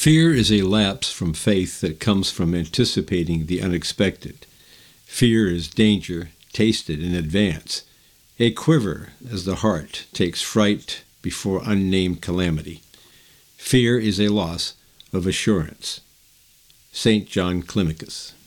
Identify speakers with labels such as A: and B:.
A: Fear is a lapse from faith that comes from anticipating the unexpected. Fear is danger tasted in advance, a quiver as the heart takes fright before unnamed calamity. Fear is a loss of assurance. St. John Climacus.